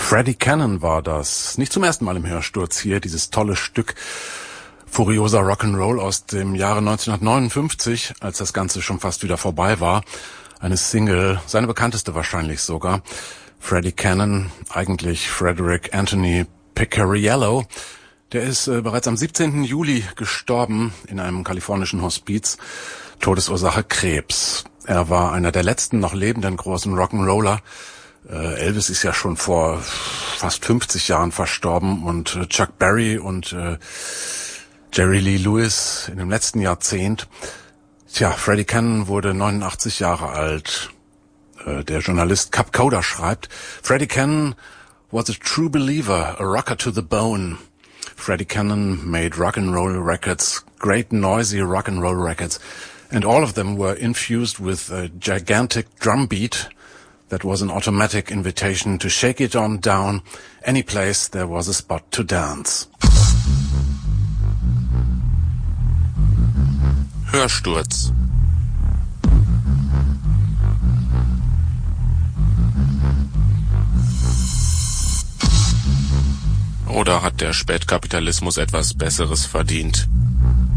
Freddie Cannon war das. Nicht zum ersten Mal im Hörsturz hier, dieses tolle Stück furioser Rock'n'Roll aus dem Jahre 1959, als das Ganze schon fast wieder vorbei war. Eine Single, seine bekannteste wahrscheinlich sogar. Freddie Cannon, eigentlich Frederick Anthony Picariello, der ist bereits am 17. Juli gestorben in einem kalifornischen Hospiz. Todesursache Krebs. Er war einer der letzten noch lebenden großen Rock'n'Roller. Elvis ist ja schon vor fast 50 Jahren verstorben und Chuck Berry und Jerry Lee Lewis in dem letzten Jahrzehnt. Tja, Freddie Cannon wurde 89 Jahre alt. Der Journalist Cap Coda schreibt, Freddie Cannon was a true believer, a rocker to the bone. Freddie Cannon made rock'n'roll records, great noisy rock'n'roll records, and all of them were infused with a gigantic drum beat that was an automatic invitation to shake it on down any place there was a spot to dance. Hörsturz. Oder hat der Spätkapitalismus etwas Besseres verdient?